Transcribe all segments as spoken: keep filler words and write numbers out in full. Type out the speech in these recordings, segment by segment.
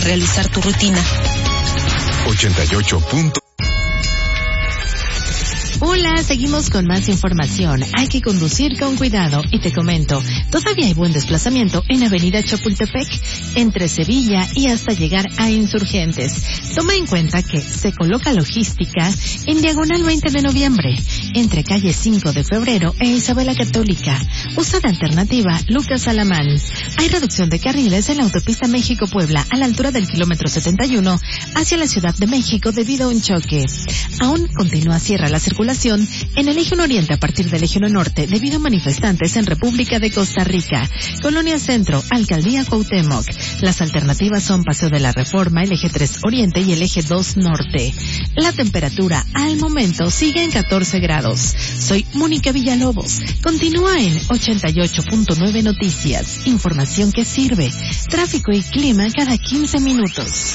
realizar tu rutina. ochenta y ocho. Hola, seguimos con más información. Hay que conducir con cuidado y te comento, todavía hay buen desplazamiento en Avenida Chapultepec, entre Sevilla y hasta llegar a Insurgentes. Toma en cuenta que se coloca logística en diagonal veinte de noviembre, entre calle cinco de febrero e Isabel la Católica. Usa de alternativa Lucas Alamán. Hay reducción de carriles en la autopista México-Puebla a la altura del kilómetro setenta y uno hacia la Ciudad de México debido a un choque. Aún continúa cierra la circulación en el eje uno Oriente a partir del eje uno Norte debido a manifestantes en República de Costa Rica. Colonia Centro, Alcaldía Cuauhtémoc. Las alternativas son Paseo de la Reforma, el eje tres Oriente y el eje dos Norte. La temperatura al momento sigue en catorce grados. Soy Mónica Villalobos. Continúa en ochenta y ocho punto nueve Noticias. Información que sirve. Tráfico y clima cada quince minutos.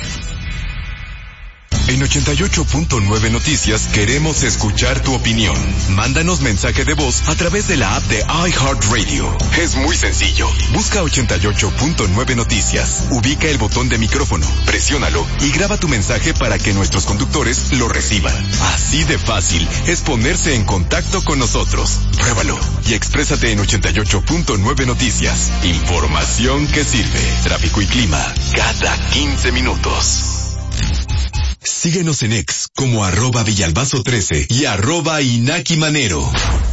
En ochenta y ocho punto nueve Noticias queremos escuchar tu opinión. Mándanos mensaje de voz a través de la app de iHeartRadio. Es muy sencillo. Busca ochenta y ocho punto nueve Noticias. Ubica el botón de micrófono, presiónalo y graba tu mensaje para que nuestros conductores lo reciban. Así de fácil es ponerse en contacto con nosotros. Pruébalo y exprésate en ochenta y ocho punto nueve Noticias. Información que sirve. Tráfico y clima cada quince minutos. Síguenos en X como arroba Villalbazo trece y arroba Inaki Manero.